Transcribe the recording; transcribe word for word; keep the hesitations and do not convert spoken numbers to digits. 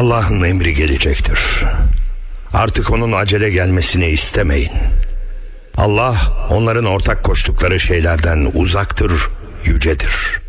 Allah'ın emri gelecektir. Artık onun acele gelmesini istemeyin. Allah onların ortak koştukları şeylerden uzaktır, yücedir.